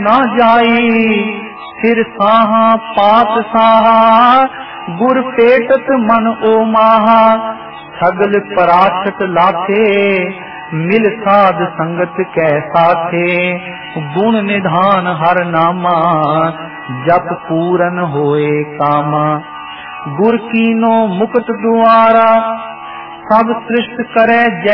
ना जाई फिर साहा पात साहा गुर पेटत मन ओ माहा सगल पराशत लाथे मिल साध संगत कै साथे गुण निधान हर नामा जप पूरन होए कामा गुर कीनो मुकुट द्वारा सब सृष्ट करे जय